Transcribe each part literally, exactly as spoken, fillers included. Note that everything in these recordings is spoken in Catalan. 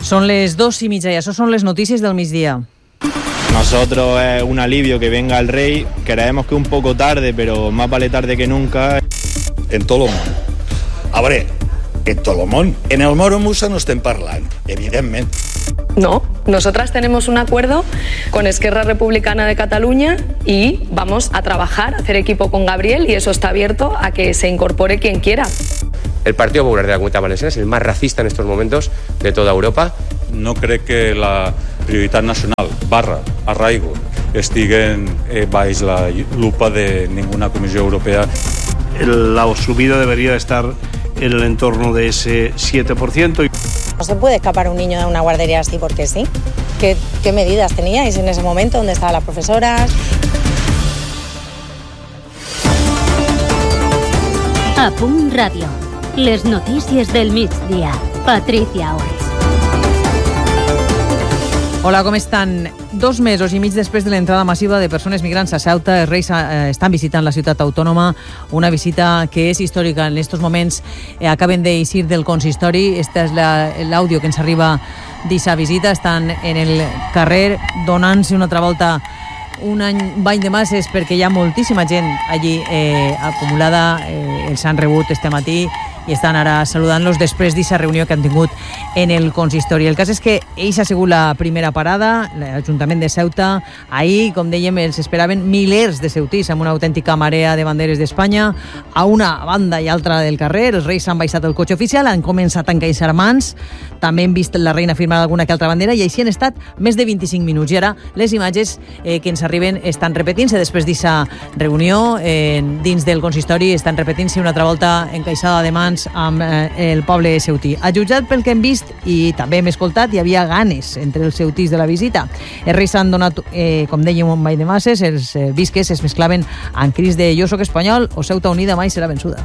Son les dos y mitja y eso son las noticias del migdia. Nosotros es un alivio que venga el rey, creemos que un poco tarde, pero más vale tarde que nunca. En tot el món. A veure, en tot el món. En el Moro Musa no estem parlant, evidentment. No, nosotras tenemos un acuerdo con Esquerra Republicana de Cataluña y vamos a trabajar, a hacer equipo con Gabriel, y eso está abierto a que se incorpore quien quiera. El Partido Popular de la Comunitat Valenciana es el más racista en estos momentos de toda Europa. No crec que la prioritat nacional barra arraigo estiguen eh, baix la lupa de ninguna Comissió Europea. La subida debería estar en el entorno de ese siete por ciento. No se puede escapar un niño de una guardería así porque sí. ¿Qué, qué medidas teníais en ese momento? ¿Dónde estaban las profesoras? A Punt Ràdio. Les notícies del migdia. Patricia Orts. Hola, com estan? Dos mesos i mig després de l'entrada massiva de persones migrants a Ceuta, els Reis eh, estan visitant la ciutat autònoma, una visita que és històrica. En aquests moments eh, acaben d'eixir del consistori. Este és l'àudio que ens arriba d'aquesta visita. Estan en el carrer donant-se una altra volta un any bany de masses perquè hi ha moltíssima gent allí eh, acumulada. Eh, els han rebut este matí i estan ara saludant-los després d'aquesta reunió que han tingut en el consistori. El cas és que ells ha sigut la primera parada, l'Ajuntament de Ceuta. Ahir, com dèiem, els esperaven milers de ceutís amb una autèntica marea de banderes d'Espanya a una banda i altra del carrer. Els Reis han baixat el cotxe oficial, han començat a encaixar mans, també hem vist la reina firmar alguna que altra bandera i així han estat més de vint-i-cinc minuts. I ara les imatges eh, que ens arriben estan repetint-se després d'aquesta reunió eh, dins del consistori, estan repetint-se una altra volta encaixada de mans amb eh, el poble ceutí. A jutjat pel que hem vist i també hem escoltat, hi havia ganes entre els ceutís de la visita. Els Reis han donat, eh, com dèiem, un ball de masses, els eh, visques es mesclaven amb crits de "Jo soc espanyol" o "Ceuta unida mai serà vençuda".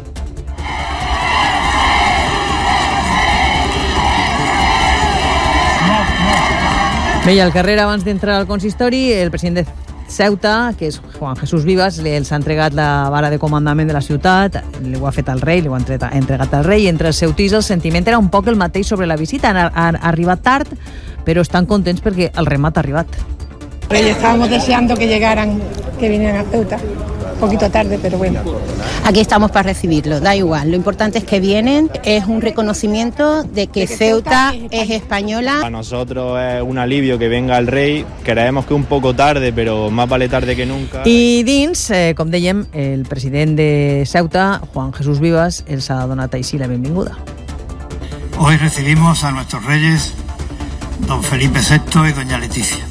Bé, i al carrer, abans d'entrar al consistori, el president de Ceuta, que és Juan Jesús Vivas, els ha entregat la vara de comandament de la ciutat, ho ha fet al rei, ho ha entregat al rei. Entre els ceutís el sentiment era un poc el mateix sobre la visita. Han, han arribat tard, però estan contents perquè el remat ha arribat. Estábamos deseando que llegaran, que vinieran a Ceuta. Un poquito tarde, pero bueno. Aquí estamos para recibirlo, da igual. Lo importante es que vienen, es un reconocimiento de que, de que Ceuta, Ceuta es, es española. Para nosotros es un alivio que venga el rei, creemos que un poco tarde, pero más vale tarde que nunca. I dins, eh, com dèiem, el president de Ceuta, Juan Jesús Vivas, els ha donat així la benvinguda. Hoy recibimos a nuestros reyes, don Felipe sexto y doña Leticia.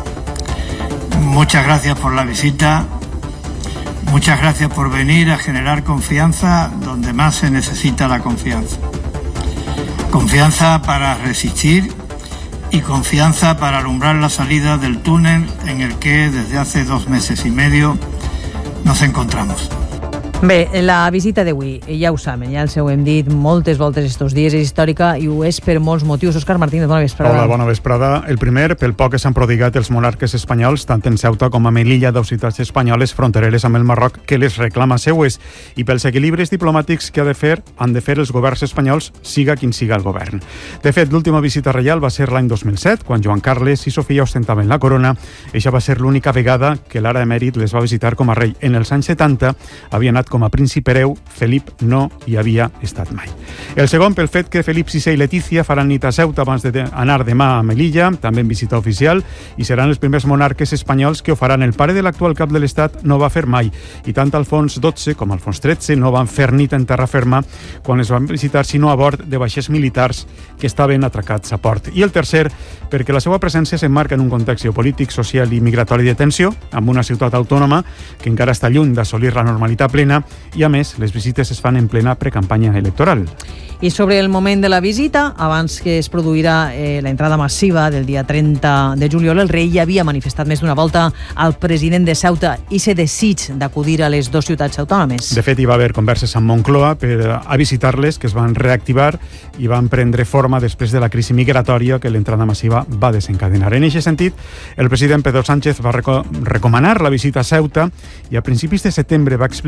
Muchas gracias por la visita. Muchas gracias por venir a generar confianza donde más se necesita la confianza. Confianza para resistir y confianza para alumbrar la salida del túnel en el que desde hace dos meses y medio nos encontramos. Bé, la visita d'avui, ja ho saben, ja els ho hem dit moltes voltes estos dies, és històrica i ho és per molts motius. Òscar Martínez, bona vesprada. Hola, bona vesprada. El primer, pel poc que s'han prodigat els monarques espanyols, tant en Ceuta com a Melilla, dos ciutats espanyoles frontereres amb el Marroc, que les reclama seues, i pels equilibris diplomàtics que ha de fer, han de fer els governs espanyols, siga quin siga el govern. De fet, l'última visita reial va ser l'any dos mil set, quan Joan Carles i Sofia ostentaven la corona. Eixa va ser l'única vegada que l'ara emèrit les va visitar com a rei. En els anys setanta havia anat com a príncip hereu, Felip no hi havia estat mai. El segon, pel fet que Felip sisè i Letícia faran nit a Ceuta abans d'anar demà a Melilla, també en visita oficial, i seran els primers monarques espanyols que ho faran. El pare de l'actual cap de l'Estat no va fer mai, i tant Alfons dotze com Alfons tretze no van fer nit en terra ferma quan es van visitar, sinó a bord de vaixells militars que estaven atracats a port. I el tercer, perquè la seva presència s'emmarca en un context geopolític, social i migratori de tensió, amb una ciutat autònoma que encara està lluny d'assolir la normalitat plena, i a més, les visites es fan en plena precampanya electoral. I sobre el moment de la visita, abans que es produirà eh, la entrada massiva del dia trenta de juliol, el rei ja havia manifestat més d'una volta al president de Ceuta i se desig d'acudir a les dues ciutats autònomes. De fet, hi va haver converses amb Moncloa per a visitar-les, que es van reactivar i van prendre forma després de la crisi migratòria que l'entrada massiva va desencadenar. En aquest sentit, el president Pedro Sánchez va reco- recomanar la visita a Ceuta i a principis de setembre va explicar que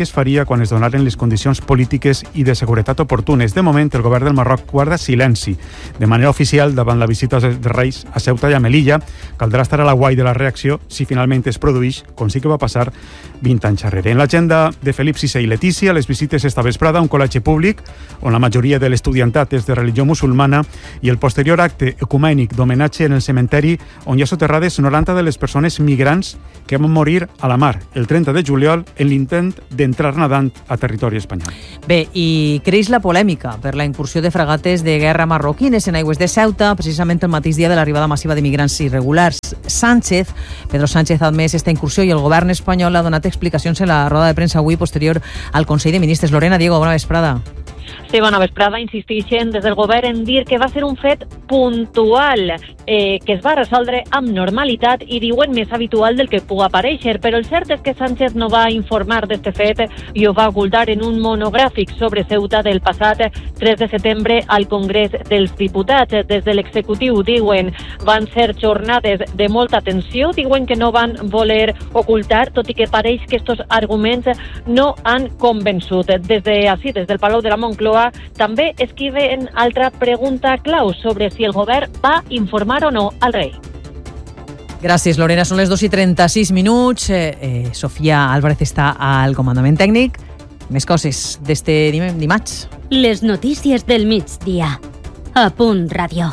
es faria quan es donaren les condicions polítiques i de seguretat oportunes. De moment, el govern del Marroc guarda silenci. De manera oficial, davant la visita dels Reis a Ceuta i a Melilla, caldrà estar a la guai de la reacció si finalment es produeix, com sí que va passar vint anys darrere. En l'agenda de Felip sisè i Letícia, les visites esta vesprada a un col·legi públic on la majoria de l'estudiantat és de religió musulmana i el posterior acte ecumènic d'homenatge en el cementeri on hi ha soterrades noranta de les persones migrants que van morir a la mar el trenta de juliol en l'intent d'entrar nedant a territori espanyol. Bé, i creix la polèmica per la incursió de fragates de guerra marroquines en aigües de Ceuta, precisament el mateix dia de l'arribada massiva de migrants irregulars. Sánchez, Pedro Sánchez ha admès esta incursió i el govern espanyol ha donat explicacions en la roda de premsa avui posterior al Consell de Ministres. Lorena, Diego, bona vesprada. Sí, bona vesprada. Insisteixen des del govern en dir que va ser un fet puntual, eh, que es va resoldre amb normalitat i diuen més habitual del que pugui aparèixer, però el cert és que Sánchez no va informar d'este fet i ho va ocultar en un monogràfic sobre Ceuta del passat tres de setembre al Congrés dels Diputats. Des de l'executiu diuen van ser jornades de molta tensió, diuen que no van voler ocultar, tot i que pareix que estos arguments no han convençut. Des de així, des del Palau de la Moncloa, també esquiven altra pregunta clau sobre si el govern va informar o no al rei. Gràcies, Lorena. Són les dos i trenta-sis minuts. Eh, eh, Sofia Álvarez està al comandament tècnic. Més coses d'este dimarts. Les notícies del migdia. A Punt Ràdio.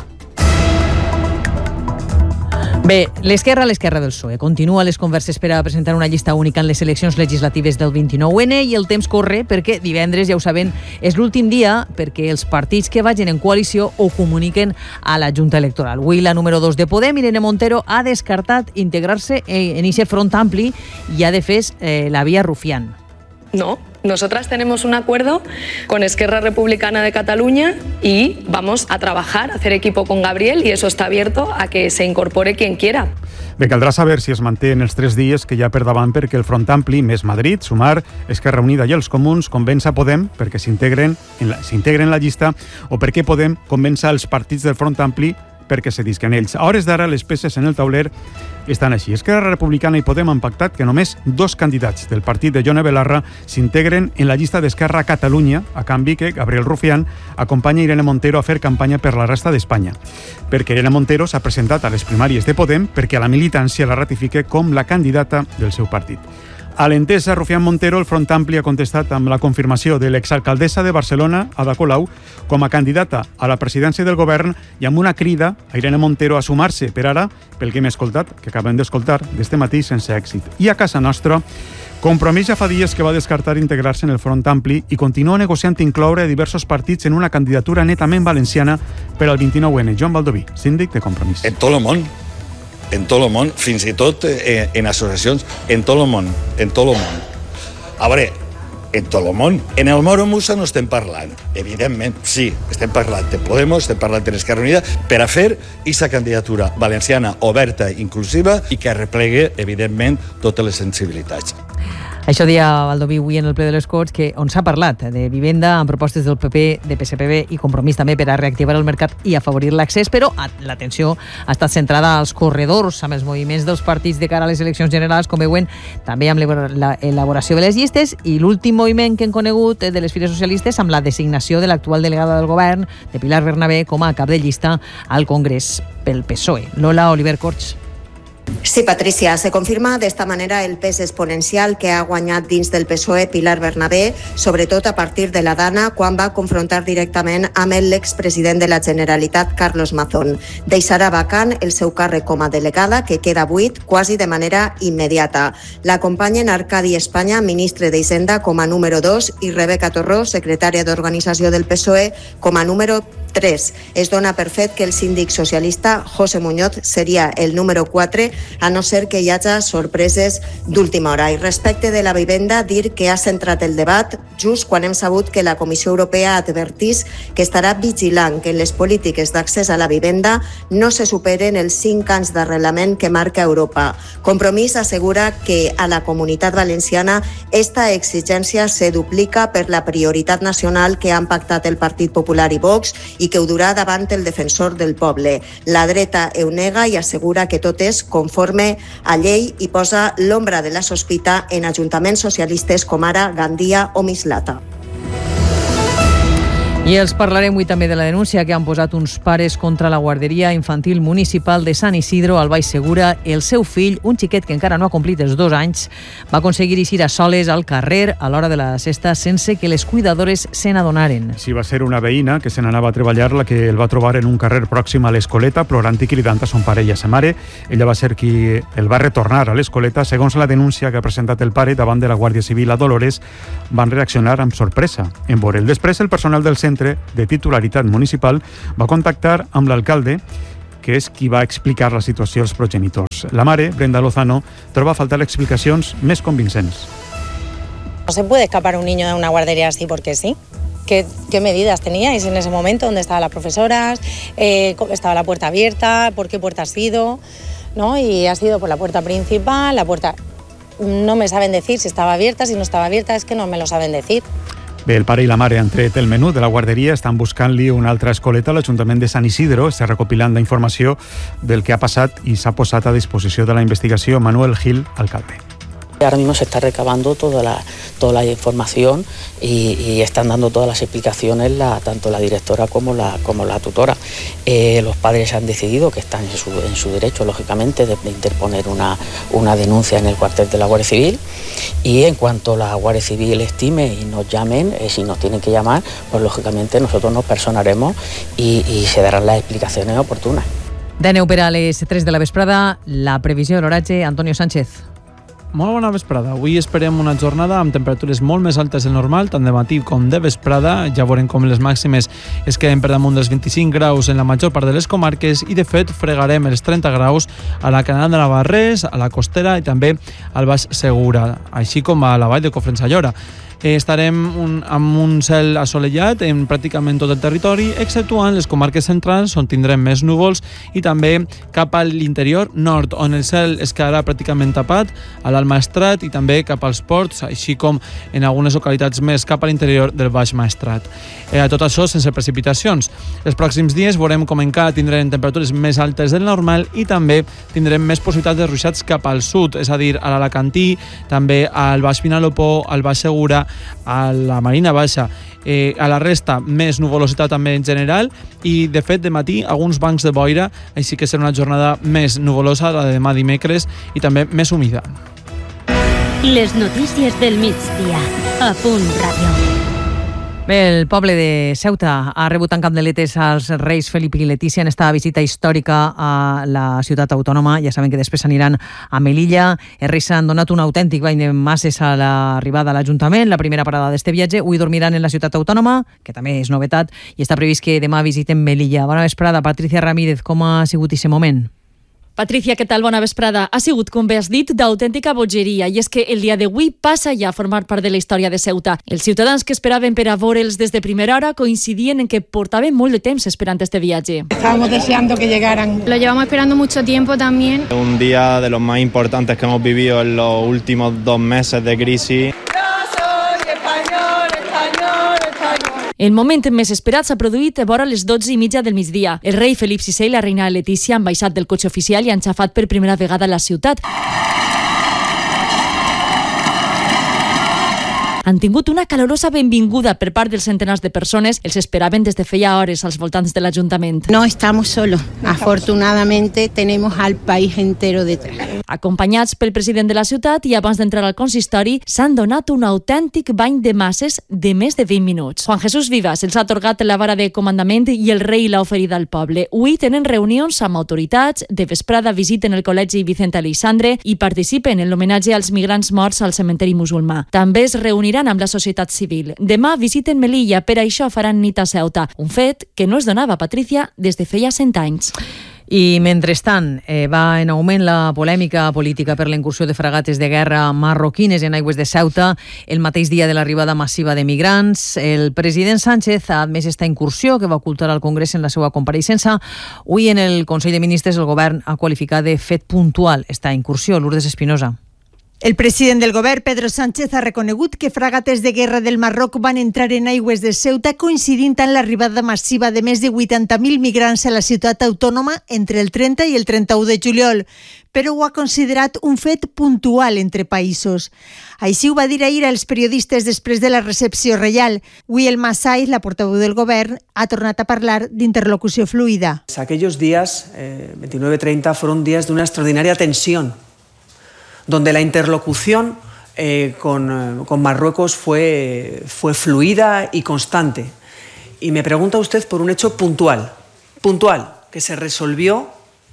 Bé, l'esquerra, l'esquerra del P S O E. Continua les converses per a presentar una llista única en les eleccions legislatives del vint-i-nou ene i el temps corre perquè divendres, ja ho saben, és l'últim dia perquè els partits que vagin en coalició ho comuniquen a la Junta Electoral. Avui la número dos de Podem, Irene Montero, ha descartat integrar-se en aquest front ampli i ha defès eh, la via Rufián. No, nosotras tenemos un acuerdo con Esquerra Republicana de Cataluña y vamos a trabajar, a hacer equipo con Gabriel y eso está abierto a que se incorpore quien quiera. Bé, caldrà saber si es manté en els tres dies que hi ha per davant perquè el Front Ampli, més Madrid, Sumar, Esquerra Unida i els Comuns convença Podem perquè s'integren en la, s'integren en la llista o perquè Podem convença els partits del Front Ampli perquè se disquen ells. A hores d'ara, les peces en el tauler estan així. Esquerra Republicana i Podem han pactat que només dos candidats del partit de Yone Belarra s'integren en la llista d'Esquerra a Catalunya, a canvi que Gabriel Rufián acompanya Irene Montero a fer campanya per la resta d'Espanya. Perquè Irene Montero s'ha presentat a les primàries de Podem perquè a la militància la ratifique com la candidata del seu partit. A l'entesa, Rufián Montero, el Front Ampli ha contestat amb la confirmació de l'exalcaldessa de Barcelona, Ada Colau, com a candidata a la presidència del govern i amb una crida a Irene Montero a sumar-se per ara, pel que hem escoltat, que acabem d'escoltar, d'este matí sense èxit. I a casa nostra, Compromís ja fa dies que va descartar integrar-se en el Front Ampli i continua negociant incloure diversos partits en una candidatura netament valenciana per al vint-i-nou ene. Joan Baldoví, síndic de Compromís. En tot el món. En tot el món, fins i tot eh, en associacions, en tot el món, en tot el món. A veure, en tot el món. En el Moro Musa no estem parlant, evidentment, sí, estem parlant de Podemos, estem parlant de l'Esquerra Unida, per a fer aquesta candidatura valenciana oberta, inclusiva i que arreplegue, evidentment, totes les sensibilitats. Això dia Baldoví avui en el ple de les Corts, que on s'ha parlat de vivenda amb propostes del P P, de P S P B i Compromís també per a reactivar el mercat i afavorir l'accés, però l'atenció ha estat centrada als corredors, amb els moviments dels partits de cara a les eleccions generals, com veuen, també amb l'elaboració de les llistes i l'últim moviment que hem conegut de les files socialistes amb la designació de l'actual delegada del govern, de Pilar Bernabé, com a cap de llista al Congrés pel P S O E. Lola Oliver Corts. Sí, Patricia, se confirma d'esta manera el pes exponencial que ha guanyat dins del P S O E Pilar Bernabé, sobretot a partir de la Dana, quan va confrontar directament amb l'expresident de la Generalitat, Carlos Mazón. Deixarà vacant el seu càrrec com a delegada, que queda buit quasi de manera immediata. L'acompanyen Arcadi Espanya, ministre d'Hisenda, com a número dos, i Rebeca Torró, secretària d'Organització del P S O E, com a número tres. Es dona per fet que el síndic socialista José Muñoz seria el número quatre, a no ser que hi hagi sorpreses d'última hora. I respecte de la vivenda, dir que ha centrat el debat just quan hem sabut que la Comissió Europea advertís que estarà vigilant que en les polítiques d'accés a la vivenda no se superen els cinc anys d'arrelament que marca Europa. Compromís assegura que a la Comunitat Valenciana esta exigència se duplica per la prioritat nacional que han pactat el Partit Popular i Vox i i que ho durà davant el defensor del poble. La dreta ho nega i assegura que tot és conforme a llei i posa l'ombra de la sospita en ajuntaments socialistes com ara Gandia o Mislata. I els parlarem avui també de la denúncia que han posat uns pares contra la guarderia infantil municipal de Sant Isidro, al Baix Segura. El seu fill, un xiquet que encara no ha complit els dos anys, va aconseguir eixir a soles al carrer a l'hora de la sesta sense que les cuidadores se n'adonaren. Sí, va ser una veïna que se n'anava a treballar la que el va trobar en un carrer pròxim a l'Escoleta, plorant i cridant a son pare i a sa mare. Ella va ser qui el va retornar a l'Escoleta. Segons la denúncia que ha presentat el pare davant de la Guàrdia Civil a Dolores, van reaccionar amb sorpresa. En veure'l després, el personal del centre de titularitat municipal va contactar amb l'alcalde, que és qui va explicar la situació als progenitors. La mare, Brenda Lozano, troba a faltar explicacions més convincents. No se puede escapar un niño de una guardería así porque sí. ¿Qué, qué medidas teníais en ese momento? ¿Dónde estaban las profesoras? Eh, ¿Estaba la puerta abierta? ¿Por qué puerta ha sido? ¿No? Y ha sido por la puerta principal, la puerta... No me saben decir si estaba abierta, si no estaba abierta, es que no me lo saben decir. Bé, el pare i la mare han tret el menú de la guarderia, estan buscant-li una altra escoleta a l'Ajuntament de Sant Isidro, està recopilant la informació del que ha passat i s'ha posat a disposició de la investigació. Manuel Gil, alcalde. Ahora mismo se está recabando toda la, toda la información y, y están dando todas las explicaciones la, tanto la directora como la, como la tutora. Eh, los padres han decidido que están en su, en su derecho, lógicamente, de, de interponer una, una denuncia en el cuartel de la Guardia Civil, y en cuanto la Guardia Civil estime y nos llamen, eh, si nos tienen que llamar, pues lógicamente nosotros nos personaremos y, y se darán las explicaciones oportunas. De neu per a les tres de la vesprada, la previsió de l'oratge, Antonio Sánchez. Molt bona vesprada. Avui esperem una jornada amb temperatures molt més altes del normal, tant de matí com de vesprada. Ja veurem com les màximes es queden per damunt dels vint-i-cinc graus en la major part de les comarques i, de fet, fregarem els trenta graus a la Canal de Navarrés, a la Costera i també al Baix Segura, així com a la vall de Cofrents-Ayora. Eh, estarem un, amb un cel assolellat en pràcticament tot el territori, exceptuant les comarques centrals, on tindrem més núvols, i també cap a l'interior nord, on el cel es quedarà pràcticament tapat, a l'Alt Maestrat i també cap als ports, així com en algunes localitats més cap a l'interior del Baix Maestrat. Eh, tot això sense precipitacions. Els pròxims dies veurem com encara tindrem temperatures més altes del normal i també tindrem més possibilitats de ruixats cap al sud, és a dir, a l'Alacantí, també al Baix Vinalopó, al Baix Segura, a la Marina Baixa. Eh, a la resta, més nuvolositat també en general i, de fet, de matí alguns bancs de boira, així que serà una jornada més nuvolosa, la de demà dimecres, i també més humida. Les notícies del migdia, a Punt Ràdio. Bé, el poble de Ceuta ha rebut en capdeletes als reis Felip i Letícia en esta visita històrica a la ciutat autònoma. Ja saben que després s'aniran a Melilla. Els reis s'han donat un autèntic bany de masses a l'arribada a l'Ajuntament, la primera parada d'este viatge. Avui dormiran en la ciutat autònoma, que també és novetat, i està previst que demà visiten Melilla. Bona vesprada, Patricia Ramírez. Com ha sigut aquest moment? Patricia, què tal? Bona vesprada. Ha sigut, com bé has dit, d'autèntica bogeria, i és que el dia d'avui passa ja a formar part de la història de Ceuta. Els ciutadans que esperaven per a veure'ls des de primera hora coincidien en que portaven molt de temps esperant este viatge. Estábamos deseando que llegaran. Lo llevamos esperando mucho tiempo también. Un día de los más importantes que hemos vivido en los últimos dos meses de crisis. El moment més esperat s'ha produït a vora les dotze i mitja del migdia. El rei Felip sisè i la reina Letícia han baixat del cotxe oficial i han xafat per primera vegada a la ciutat. Han tingut una calorosa benvinguda per part dels centenars de persones. Els esperaven des de feia hores als voltants de l'Ajuntament. No estamos solos. Afortunadamente tenemos al país entero detrás. Acompanyats pel president de la ciutat i abans d'entrar al consistori, s'han donat un autèntic bany de masses de més de vint minuts. Juan Jesús Vivas els ha atorgat la vara de comandament i el rei l'ha oferida al poble. Avui tenen reunions amb autoritats, de vesprada visiten el Col·legi Vicent Aleixandre i participen en l'homenatge als migrants morts al cementeri musulmà. També es reuniran amb la societat civil. Demà visiten Melilla, per això faran nit a Ceuta, un fet que no es donava, Patricia, des de feia cent anys. I, mentrestant, eh, va en augment la polèmica política per la incursió de fragates de guerra marroquines en aigües de Ceuta el mateix dia de l'arribada massiva de migrants. El president Sánchez ha admès esta incursió que va ocultar al Congrés en la seva compareixença. Avui, en el Consell de Ministres, el govern ha qualificat de fet puntual esta incursió. Lourdes Espinosa. El president del govern, Pedro Sánchez, ha reconegut que fragates de guerra del Marroc van entrar en aigües de Ceuta coincidint amb l'arribada massiva de més de vuitanta mil migrants a la ciutat autònoma entre el trenta i el trenta-u de juliol, però ho ha considerat un fet puntual entre països. Així ho va dir ahir als periodistes després de la recepció reial. Avui el Masai, la portaveu del govern, ha tornat a parlar d'interlocució fluida. Aquellos días, eh, veintinueve treinta, fueron días de una extraordinaria tensión, donde la interlocución eh, con, con Marruecos fue, fue fluida y constante. Y me pregunta usted por un hecho puntual, puntual, que se resolvió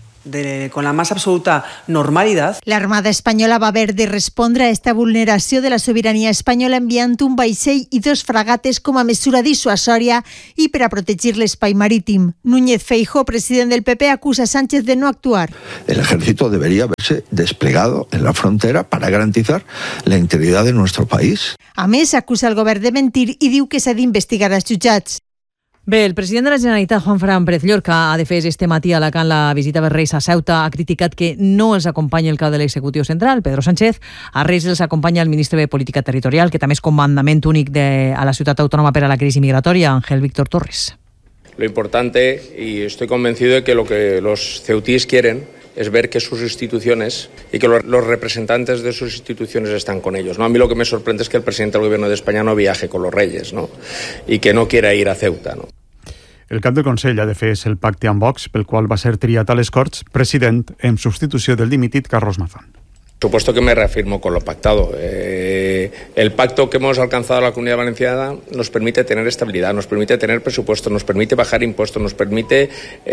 de, con la más absoluta normalidad. L'Armada espanyola va haver de respondre a esta vulneració de la sobirania espanyola enviant un vaixell i dos fragates com a mesura dissuasòria i per a protegir l'espai marítim. Núñez Feijóo, president del P P, acusa a Sánchez de no actuar. El ejército debería haberse desplegado en la frontera para garantizar la integridad de nuestro país. A més, acusa el govern de mentir i diu que s'ha d'investigar als jutjats. Bé, el president de la Generalitat, Juan Fran Pérez Llorca, ha defès este matí a Alacant la visita dels Reis a Ceuta. Ha criticat que no els acompanya el cap de l'executiu central, Pedro Sánchez. A Reis els acompanya el ministre de Política Territorial, que també és comandament únic de, a la ciutat autònoma per a la crisi migratòria, Ángel Víctor Torres. Lo importante, y estoy convencido de que lo que los ceutíes quieren es ver que sus instituciones y que los, los representantes de sus instituciones están con ellos, ¿no? A mí lo que me sorprende es que el presidente del Gobierno de España no viaje con los Reyes, ¿no? Y que no quiera ir a Ceuta, ¿no? El cap del Consell ha defès el pacte amb Vox, pel qual va ser triat a les Corts president en substitució del dimitit Carlos Mazón. Por supuesto que me reafirmo con lo pactado. Eh, el pacto que hemos alcanzado en la Comunidad Valenciana nos permite tener estabilidad, nos permite tener presupuesto, nos permite bajar impuestos, nos permite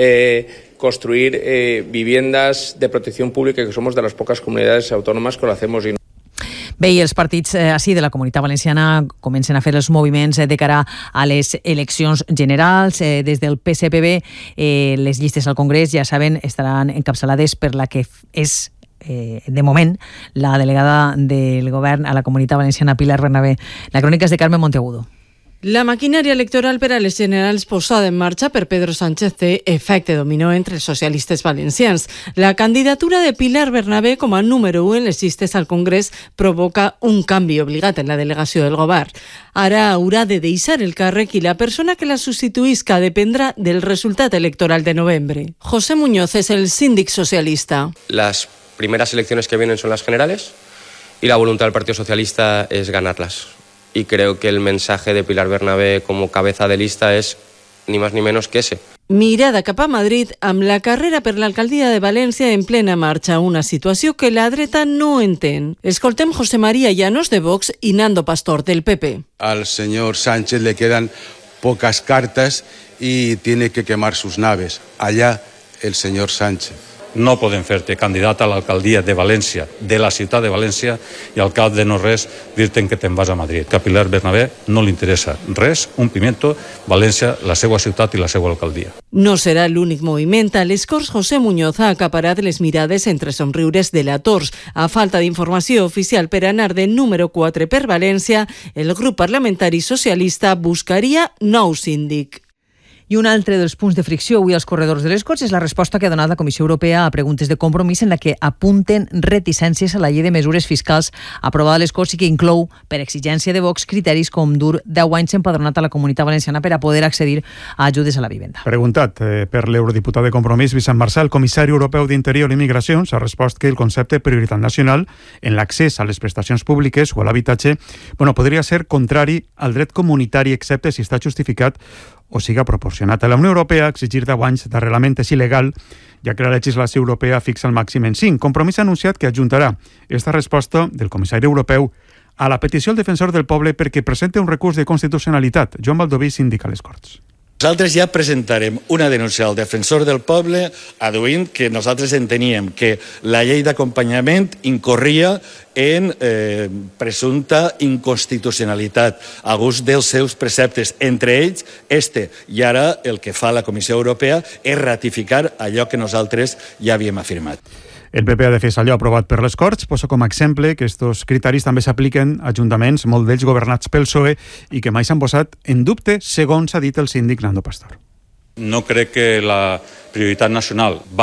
eh, construir eh, viviendas de protección pública, que somos de las pocas comunidades autónomas que lo hacemos. Y Bé, i els partits eh, així de la Comunitat Valenciana comencen a fer els moviments eh, de cara a les eleccions generals. Eh, des del P S P B, eh, les llistes al Congrés, ja saben, estaran encapçalades per la que és Eh, de moment, la delegada del govern a la Comunitat Valenciana, Pilar Bernabé. La crònica és de Carmen Monteagudo. La maquinària electoral per a les generals posada en marxa per Pedro Sánchez té efecte dominó entre els socialistes valencians. La candidatura de Pilar Bernabé com a número u en les llistes al Congrés provoca un canvi obligat en la delegació del govern. Ara haurà de deixar el càrrec i la persona que la substituïsca dependrà del resultat electoral de novembre. José Muñoz és el síndic socialista. Las primeras elecciones que vienen son las generales y la voluntad del Partido Socialista es ganarlas. Y creo que el mensaje de Pilar Bernabé como cabeza de lista es ni más ni menos que ese. Mirada cap a Madrid amb la carrera per l'alcaldia de València en plena marxa, una situació que la dreta no entén. Escoltem José María Llanos de Vox y Nando Pastor del P P. Al señor Sánchez le quedan pocas cartas y tiene que quemar sus naves. Allá el señor Sánchez. No podem fer-te candidat a l'alcaldia de València, de la ciutat de València, i al cap de no res dir-te que te'n vas a Madrid. Que a Pilar Bernabé no li interessa res, un pimiento, València, la seva ciutat i la seva alcaldia. No serà l'únic moviment. A les Corts, José Muñoz ha acaparat les mirades entre somriures delators. A falta d'informació oficial per anar de número quatre per València, el grup parlamentari socialista buscaria nou síndic. I un altre dels punts de fricció avui als corredors de les Corts és la resposta que ha donat la Comissió Europea a preguntes de compromís en la que apunten reticències a la llei de mesures fiscals aprovada a les Corts i que inclou, per exigència de Vox, criteris com dur deu anys empadronat a la Comunitat Valenciana per a poder accedir a ajudes a la vivenda. Preguntat eh, per l'eurodiputat de Compromís, Vicent Marçà, el comissari europeu d'Interior i Migracions, ha respost que el concepte de prioritat nacional en l'accés a les prestacions públiques o a l'habitatge bueno, podria ser contrari al dret comunitari excepte si està justificat o siga proporcionat. A la Unió Europea exigir deu anys d'arrelament és il·legal, ja que la legislació europea fixa el màxim en cinc. Compromís ha anunciat que adjuntarà esta resposta del comissari europeu a la petició del defensor del poble perquè presente un recurs de constitucionalitat. Joan Baldoví, síndic a les Corts. Nosaltres ja presentarem una denúncia al defensor del poble aduint que nosaltres enteníem que la llei d'acompanyament incorria en eh, presumpta inconstitucionalitat a gust dels seus preceptes, entre ells este. I ara el que fa la Comissió Europea és ratificar allò que nosaltres ja havíem afirmat. El P P ha defès allò aprovat per les Corts, posa com a exemple que aquests criteris també s'apliquen a ajuntaments, molt d'ells governats pel P S O E, i que mai s'han posat en dubte, segons ha dit el síndic Nando Pastor. No crec que la prioritat nacional barra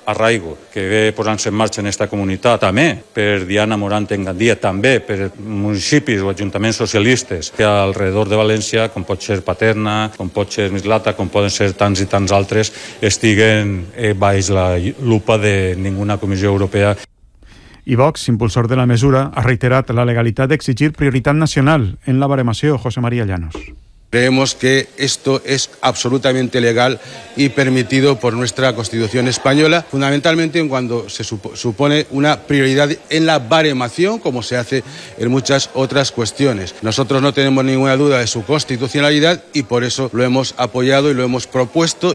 arraigo que ve posant-se en marxa en aquesta comunitat, també per Diana Morant en Gandia, també per municipis o ajuntaments socialistes que alrededor de València, com pot ser Paterna, com pot ser Mislata, com poden ser tants i tants altres, estiguen eh, baix la lupa de ninguna Comissió Europea. I Vox, impulsor de la mesura, ha reiterat la legalitat d'exigir prioritat nacional en la baremació. José María Llanos. Creemos que esto es absolutamente legal y permitido por nuestra Constitución española, fundamentalmente en cuando se supone una prioridad en la baremación, como se hace en muchas otras cuestiones. Nosotros no tenemos ninguna duda de su constitucionalidad y por eso lo hemos apoyado y lo hemos propuesto.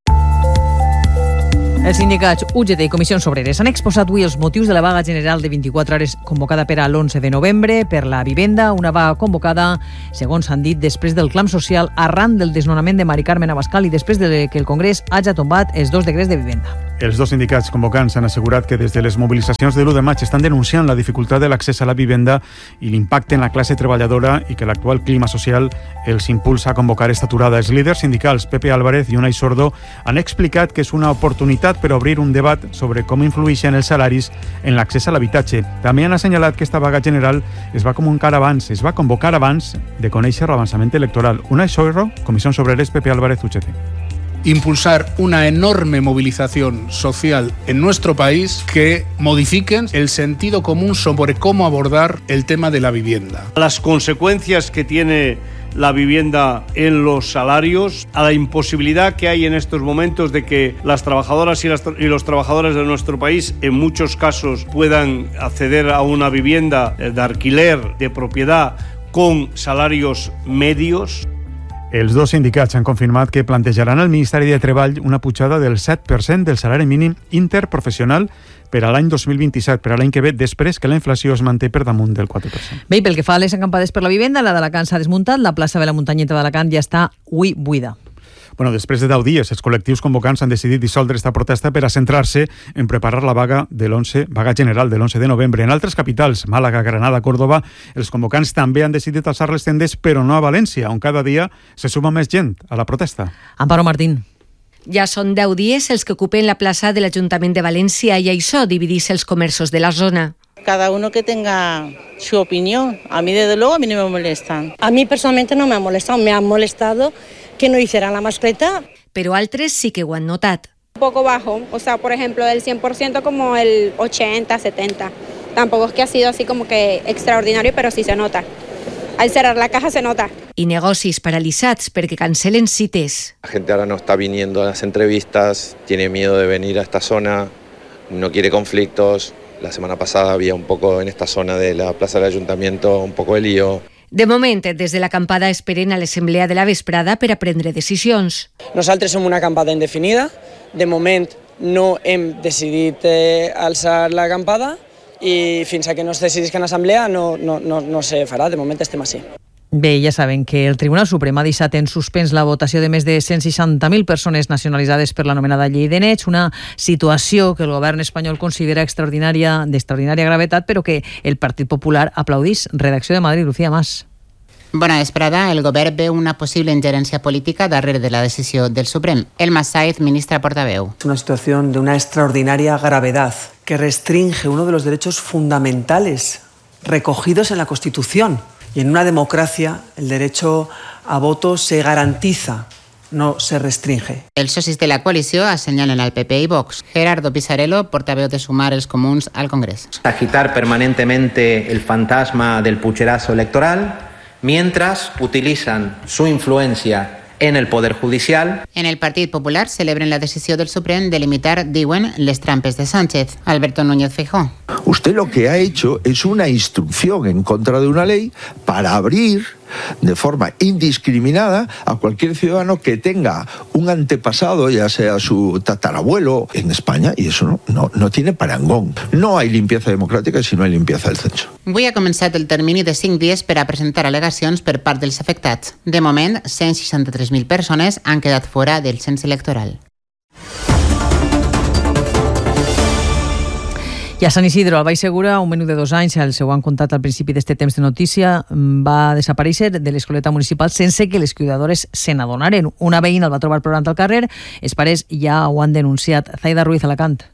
Els sindicats U G T i Comissions Obreres han exposat avui els motius de la vaga general de vint-i-quatre hores convocada per a l'onze de novembre per la vivenda, una vaga convocada, segons han dit, després del clam social arran del desnonament de Mari Carmen Abascal i després de que el Congrés hagi tombat els dos decrets de vivenda. Els dos sindicats convocants han assegurat que des de les mobilitzacions de l'u de maig estan denunciant la dificultat de l'accés a la vivenda i l'impacte en la classe treballadora i que l'actual clima social els impulsa a convocar esta aturada. Els líders sindicals Pepe Álvarez i Unai Sordo han explicat que és una oportunitat per obrir un debat sobre com influeixen els salaris en l'accés a l'habitatge. També han assenyalat que esta vaga general es va convocar abans, es va convocar abans de conèixer l'avançament electoral. Unai Sordo, Comissions Obreres, Pepe Álvarez, U G T. Impulsar una enorme movilización social en nuestro país que modifiquen el sentido común sobre cómo abordar el tema de la vivienda. Las consecuencias que tiene la vivienda en los salarios, a la imposibilidad que hay en estos momentos de que las trabajadoras y, las, y los trabajadores de nuestro país en muchos casos puedan acceder a una vivienda de alquiler, de propiedad, con salarios medios. Els dos sindicats han confirmat que plantejaran al Ministeri de Treball una pujada del set per cent del salari mínim interprofessional per a l'any dos mil vint-i-set, per a l'any que ve, després que la inflació es manté per damunt del quatre per cent. Bé, pel que fa a les acampades per la vivenda, la d'Alacant s'ha desmuntat, la plaça de la Muntanyeta d'Alacant ja està avui buida. Bueno, després de deu dies, els col·lectius convocants han decidit dissoldre esta protesta per a centrar-se en preparar la vaga de l'onze, vaga general de l'onze de novembre. En altres capitals, Màlaga, Granada, Córdoba, els convocants també han decidit alçar les tendes, però no a València, on cada dia se suma més gent a la protesta. Amparo Martín. Ja són deu dies els que ocupen la plaça de l'Ajuntament de València i això dividís els comerços de la zona. Cada uno que tenga su opinión. A mí, desde luego, a mí no me molestan. A mí personalmente no me ha molestado. Me ha molestado que no hicieran la mascleta. Però altres sí que ho han notat. Un poco bajo, o sea, por ejemplo, del cien por ciento como el ochenta, setenta. Tampoco es que ha sido así como que extraordinario, pero sí se nota. Al cerrar la caja se nota. I negocis paralitzats perquè cancelen cites. La gente ahora no está viniendo a las entrevistas, tiene miedo de venir a esta zona, no quiere conflictos. La semana pasada había un poco en esta zona de la plaza del Ayuntamiento, un poco de lío. De moment, des de l'acampada esperen a l'assemblea de la vesprada per a prendre decisions. Nosaltres som una acampada indefinida. De moment no hem decidit eh, alçar l'acampada i fins a que no es decidisca en assemblea no, no, no, no se farà. De moment estem així. Bé, ja saben que el Tribunal Suprem ha deixat en suspens la votació de més de cent seixanta mil persones nacionalitzades per l'anomenada llei de Nets, una situació que el govern espanyol considera extraordinària, d'extraordinària gravetat, però que el Partit Popular aplaudís. Redacció de Madrid, Lucía Mas. Bona vesprada. El govern veu una possible ingerència política darrere de la decisió del Suprem. Elma Saez, ministra portaveu. Es una situación de una extraordinaria gravedad que restringe uno de los derechos fundamentales recogidos en la Constitución. Y en una democracia el derecho a voto se garantiza, no se restringe. Els socis de la coalició assenyalen al P P i Vox. Gerardo Pisarello, portaveu de Sumar els Comuns al Congrés. Agitar permanentemente el fantasma del pucherazo electoral mientras utilizan su influencia en el Poder Judicial. En el Partit Popular celebren la decisió del Suprem de limitar, diuen, les trampes de Sánchez. Alberto Núñez Feijóo. Usted lo que ha hecho es una instrucción en contra de una ley para abrir de forma indiscriminada a cualquier ciudadano que tenga un antepasado, ya sea su tatarabuelo, en España, y eso no, no, no tiene parangón. No hay limpieza democràtica si no hay limpieza del censo. Avui ha començat el termini de cinc dies per a presentar al·legacions per part dels afectats. De moment, cent seixanta-tres mil persones han quedat fora del cens electoral. I a Sant Isidro, al Baix Segura, un menú de dos anys, el seu han contat al principi d'este temps de notícia, va desaparèixer de l'escoleta municipal sense que les cuidadores se n'adonaren. Una veïna el va trobar plorant al carrer, els pares ja ho han denunciat. Zaida Ruiz, Alacant.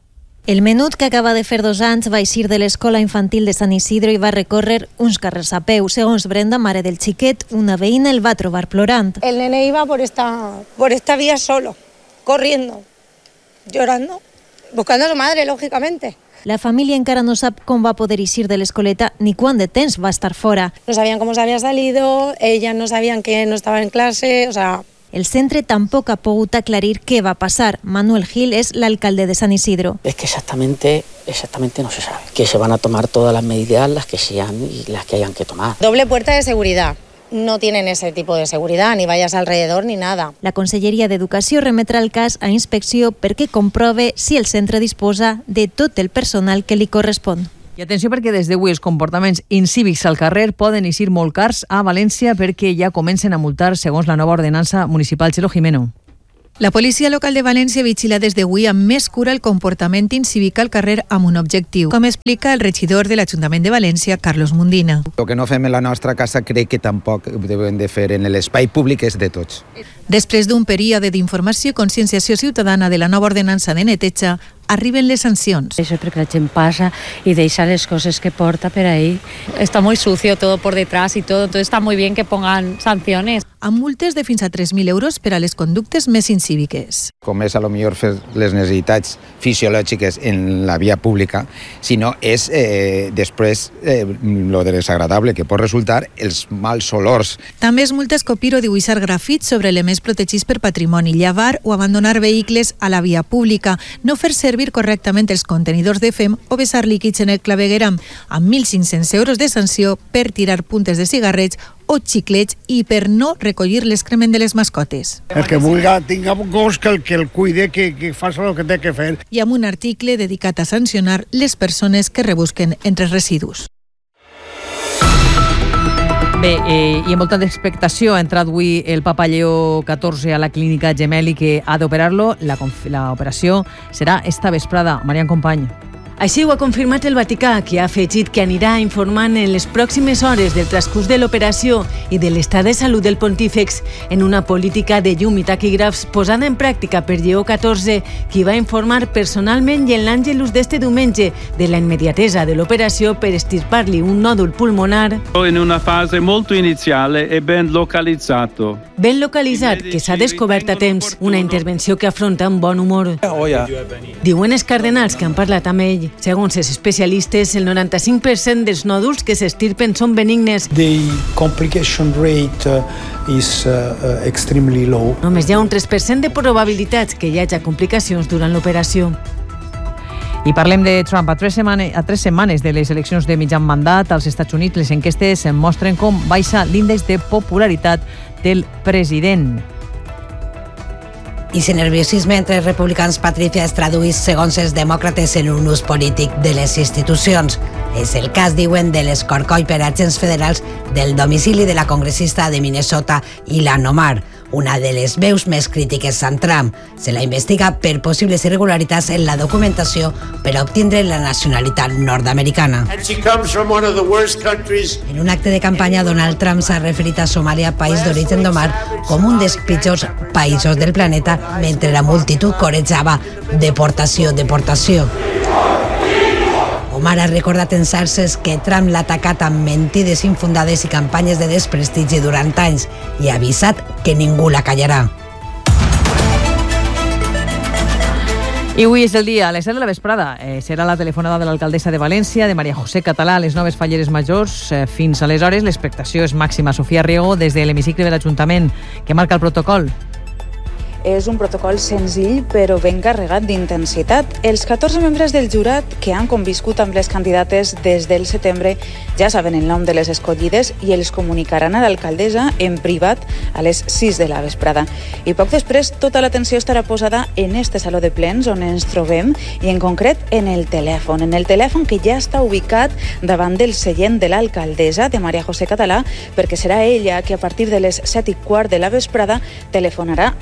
El menut, que acaba de fer dos anys, va eixir de l'escola infantil de Sant Isidro i va recórrer uns carrers a peu. Segons Brenda, mare del xiquet, una veïna el va trobar plorant. El nene iba por esta, por esta vía solo, corriendo, llorando, buscando a su madre, lógicamente. La família encara no sap com va poder eixir de l'escoleta ni quant de temps va estar fora. No sabían cómo se había salido, ellas no sabían que no estaba en clase, o sea... El centre tampoc ha pogut aclarir què va passar. Manuel Gil és l'alcalde de San Isidro. Es que exactamente, exactamente no se sabe. Que se van a tomar todas las medidas, las que sean y las que hayan que tomar. Doble puerta de seguridad. No tienen ese tipo de seguridad, ni vallas alrededor ni nada. La Conselleria d'Educació remetrà el cas a inspecció perquè comprove si el centre disposa de tot el personal que li correspon. I atenció, perquè des d'avui els comportaments incívics al carrer poden eixir molt cars a València, perquè ja comencen a multar segons la nova ordenança municipal. Txelo Jimeno. La policia local de València vigila des d'avui amb més cura el comportament incívic al carrer amb un objectiu, com explica el regidor de l'Ajuntament de València, Carlos Mundina. El que no fem en la nostra casa crec que tampoc ho devem de fer en l'espai públic, és de tots. Després d'un període d'informació i conscienciació ciutadana de la nova ordenança de neteja, arriben les sancions. Eso perquè la gent passa y deixa les cosas que porta per ahí. Está muy sucio todo por detrás y todo, entonces está muy bien que pongan sanciones. Amb multes de fins a tres mil euros per a les conductes més incíviques. Com és a lo millor fer les necessitats fisiològiques en la via pública, sinó és eh, després eh, lo desagradable que pot resultar els mals olors. També es multa escopir o dibuixar grafits sobre elements protegits per patrimoni, llevar o abandonar vehicles a la via pública, no fer servir correctament els contenidors de fem o vessar líquids en el clavegueram, amb mil cinc-cents euros de sanció per tirar puntes de cigarrets o xiclets i per no recollir l'excrement de les mascotes. El que vulgui tinga un gos que el, que el cuide, que, que faci el que té que fer. I amb un article dedicat a sancionar les persones que rebusquen entre residus. Bé, eh, i amb molta expectació ha entrat avui el papa Lleó catorze a la clínica Gemelli, que ha d'operar-lo. La, la operació serà esta vesprada. Marian Company. Així ho ha confirmat el Vaticà, que ha afegit que anirà informant en les pròximes hores del transcurs de l'operació i de l'estat de salut del pontífex en una política de llum i taquígrafs posada en pràctica per Lleó catorze, qui va informar personalment i en l'Àngelus d'este diumenge de la immediatesa de l'operació per estirpar-li un nòdul pulmonar. In una fase molto iniziale e ben localizzato. Ben localitzat, que s'ha descobert a temps, una intervenció que afronta un bon humor. Diuen els cardenals que han parlat amb ell. Segons els especialistes, el noranta-cinc per cent dels nòduls que s'estirpen són benignes. The complication rate is uh, extremely low. Només hi ha un tres per cent de probabilitats que hi hagi complicacions durant l'operació. I parlem de Trump. A tres, setmanes, a tres setmanes de les eleccions de mitjan mandat als Estats Units, les enquestes mostren com baixa l'índex de popularitat del president. I si nerviosisme entre els republicans, Patricia, es traduís, segons els demòcrates, en un ús polític de les institucions. És el cas, diuen, de l'escorcoll per agents federals del domicili de la congressista de Minnesota, Ilhan Omar, una de les veus més crítiques a Trump. Se la investiga per possibles irregularitats en la documentació per a obtindre la nacionalitat nord-americana. En un acte de campanya, Donald Trump s'ha referit a Somàlia, país d'origen d'Omar, com un dels pitjors països del planeta, mentre la multitud corejava deportació, deportació. Omar ha recordat en xarxes que Trump l'ha atacat amb mentides infundades i campanyes de desprestigi durant anys i ha avisat que ningú la callarà. I avui és el dia, a les set de la vesprada. Eh, serà la telefonada de l'alcaldessa de València, de Maria José Català, a les noves falleres majors. Eh, fins aleshores, l'expectació és màxima. Sofia Riego, des de l'hemicicle de l'Ajuntament, que marca el protocol. És un protocol senzill però ben carregat d'intensitat. Els catorze membres del jurat que han conviscut amb les candidates des del setembre ja saben el nom de les escollides i els comunicaran a l'alcaldessa en privat a les sis de la vesprada. I poc després tota l'atenció estarà posada en este saló de plens on ens trobem i en concret en el telèfon, en el telèfon que ja està ubicat davant del seient de l'alcaldessa, de Maria José Català, perquè serà ella que a partir de les set i quart de la vesprada telefonarà a les dues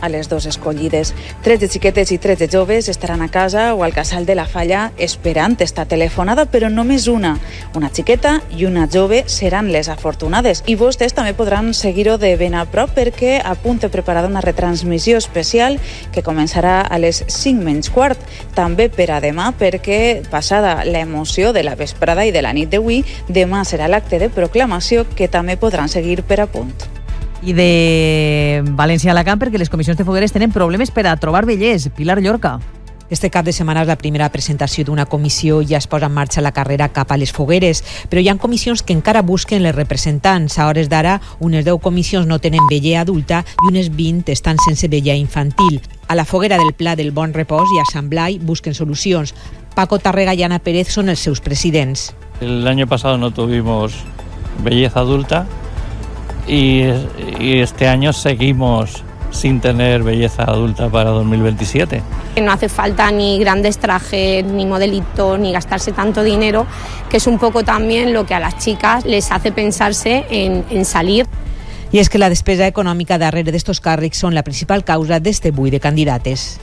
escollides. tretze xiquetes i tretze joves estaran a casa o al casal de la Falla esperant esta telefonada, però només una. Una xiqueta i una jove seran les afortunades. I vostès també podran seguir-ho de ben a prop perquè a punt de preparar una retransmissió especial que començarà a les cinc menys quart. També per a demà, perquè passada l'emoció de la vesprada i de la nit d'avui, demà serà l'acte de proclamació que també podran seguir per a punt. I de València a Alacant, perquè les comissions de fogueres tenen problemes per a trobar vellers. Pilar Llorca. Este cap de setmana és la primera presentació d'una comissió i ja es posa en marxa la carrera cap a les fogueres, però hi ha comissions que encara busquen les representants. A hores d'ara, unes deu comissions no tenen veller adulta i unes vint estan sense veller infantil. A la foguera del Pla del Bon Repòs i a Sant Blai busquen solucions. Paco Tàrrega i Ana Pérez són els seus presidents. El año pasado no tuvimos belleza adulta y, y este año seguimos sin tener belleza adulta para dos mil veintisiete. No hace falta ni grandes trajes, ni modelitos, ni gastarse tanto dinero, que es un poco también lo que a las chicas les hace pensarse en, en salir. I és que la despesa econòmica darrere d'estos càrrecs són la principal causa d'este buit de candidates.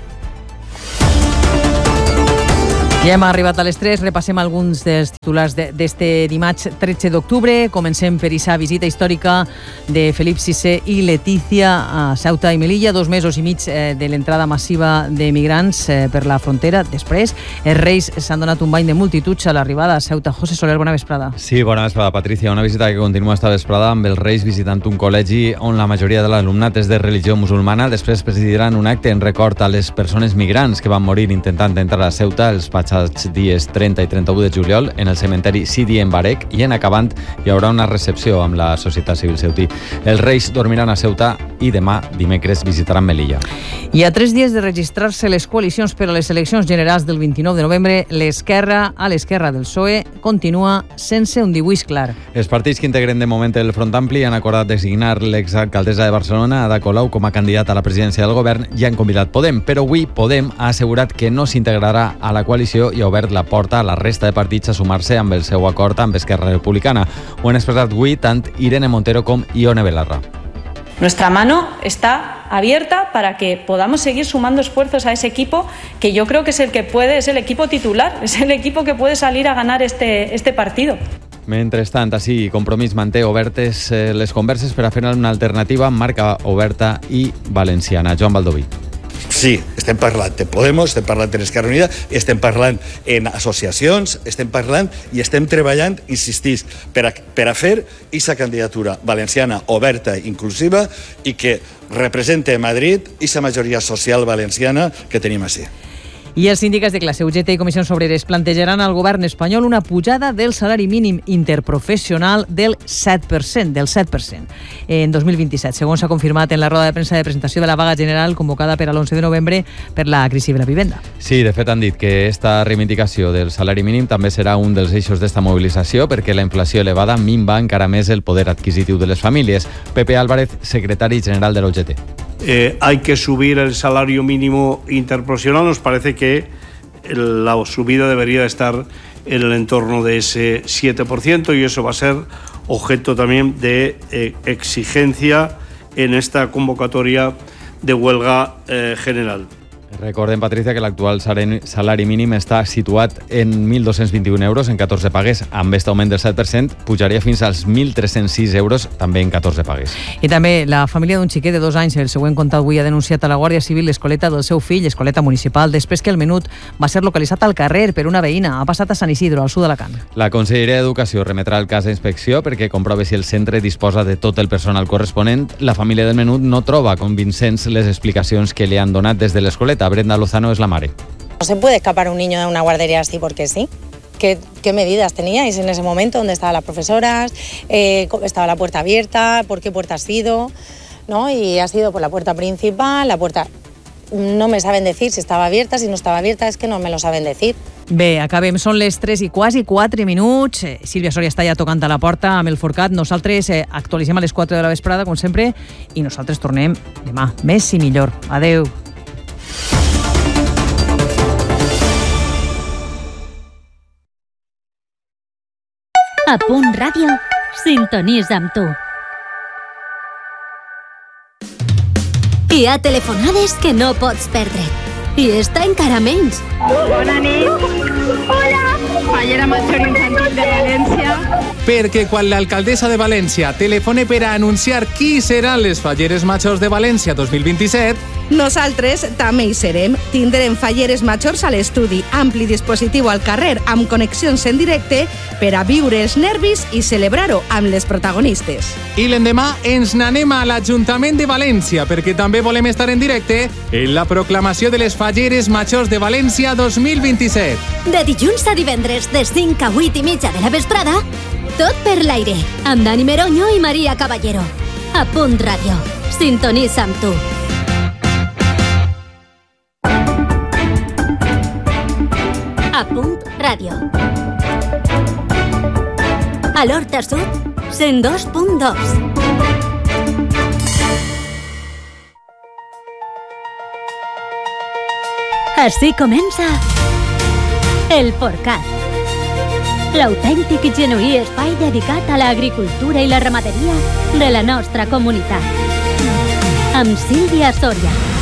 Ja hem arribat a les tres, repassem alguns dels titulars d'este dimarts tretze d'octubre. Comencem per aquesta visita històrica de Felip sisè i Letícia a Ceuta i Melilla, dos mesos i mig de l'entrada massiva de migrants per la frontera. Després, els Reis s'han donat un bany de multituds a l'arribada a Ceuta. José Soler, bona vesprada. Sí, bona vesprada, Patricia. Una visita que continua esta vesprada amb els Reis visitant un col·legi on la majoria de l'alumnat és de religió musulmana. Després presidiran un acte en record a les persones migrants que van morir intentant entrar a Ceuta els passats dies trenta i trenta-u de juliol en el cementeri Sidi en Barec, i en acabant hi haurà una recepció amb la societat civil ceutí. Els Reis dormiran a Ceuta i demà, dimecres, visitaran Melilla. I a tres dies de registrar-se les coalicions per a les eleccions generals del vint-i-nou de novembre, l'esquerra, a l'esquerra del P S O E, continua sense un dibuix clar. Els partits que integren de moment el Front Ampli han acordat designar l'exalcaldessa de Barcelona, Ada Colau, com a candidata a la presidència del govern i han convidat Podem, però avui Podem ha assegurat que no s'integrarà a la coalició i ha obert la porta a la resta de partits a sumar-se amb el seu acord amb Esquerra Republicana. Ho han expressat avui tant Irene Montero com Ione Belarra. Nuestra mano está abierta para que podamos seguir sumando esfuerzos a ese equipo que yo creo que es el que puede, es el equipo titular, es el equipo que puede salir a ganar este, este partido. Mentrestant, així, Compromís manté obertes eh, les converses per a fer una alternativa amb marca oberta i valenciana. Joan Baldoví. Sí, estem parlant de Podemos, estem parlant de l'Esquerra Unida, estem parlant en associacions, estem parlant i estem treballant, insistís, per a, per a fer aquesta candidatura valenciana oberta i inclusiva i que represente a Madrid aquesta majoria social valenciana que tenim així. I els sindicats de classe U G T i Comissions Obreres plantejaran al govern espanyol una pujada del salari mínim interprofessional del set per cent, del set per cent, en dos mil vint-i-set, segons s'ha confirmat en la roda de premsa de presentació de la vaga general convocada per a l'onze de novembre per la crisi de la vivenda. Sí, de fet han dit que esta reivindicació del salari mínim també serà un dels eixos d'esta mobilització perquè la inflació elevada minva encara més el poder adquisitiu de les famílies. Pepe Álvarez, secretari general de la U G T. Eh, hay que subir el salario mínimo interprofesional. Nos parece que la subida debería estar en el entorno de ese siete por ciento y eso va a ser objeto también de eh, exigencia en esta convocatoria de huelga eh, general. Recordem, Patricia, que l'actual salari mínim està situat en mil dos-cents vint-i-un euros en catorze pagues. Amb aquest augment del set per cent pujaria fins als mil tres-cents sis euros també en catorze pagues. I també la família d'un xiquet de dos anys, el següent comptat avui, ha denunciat a la Guàrdia Civil l'escoleta del seu fill, escoleta municipal, després que el menut va ser localitzat al carrer per una veïna. Ha passat a Sant Isidro, al sud d'Alacant. La Conselleria d'Educació remetrà el cas a inspecció perquè comprove si el centre disposa de tot el personal corresponent. La família del menut no troba convincents les explicacions que li han donat des de l'escoleta. Brenda Lozano es la mare. No se puede escapar un niño de una guardería así porque sí. ¿Qué, qué medidas teníais en ese momento? ¿Dónde estaban las profesoras? Eh, ¿Estaba la puerta abierta? ¿Por qué puerta ha sido? ¿No? Y ha sido por la puerta principal, la puerta... No me saben decir si estava abierta, si no estava abierta, és que no me lo saben decir. Bé, acabem. Són les tres i quasi quatre minuts. Sílvia Soria està ja tocant a la porta amb el Forcat. Nosaltres eh, actualitzem a les quatre de la vesprada, com sempre, i nosaltres tornem demà. Més i millor. Adeu. A Punt Ràdio, sintonitza amb tu. Hi ha telefonades que no pots perdre. I esta encara menys. Bona nit. Hola. Fallera Major Infantil de València. Perquè quan l'alcaldessa de València telefone per a anunciar qui seran les Falleres Majors de València dos mil vint-i-set, nosaltres també hi serem. Tindrem Falleres Majors a l'estudi, ampli dispositiu al carrer amb connexions en directe per a viure els nervis i celebrar-ho amb les protagonistes. I l'endemà ens n'anem a l'Ajuntament de València perquè també volem estar en directe en la proclamació de les Falleres Majors de València dos mil vint-i-set. De dilluns a divendres, de cinc a vuit i mitja de la vesprada, tot per l'aire, amb Dani Meroño i Maria Caballero. A Punt Ràdio. Sintonitza amb tu. A Punt Ràdio. A l'Horta Sud, cent dos punt dos. Així comença El Porcat, l'autèntic i genuí espai dedicat a l'agricultura i la ramaderia de la nostra comunitat. Amb Sílvia Soria.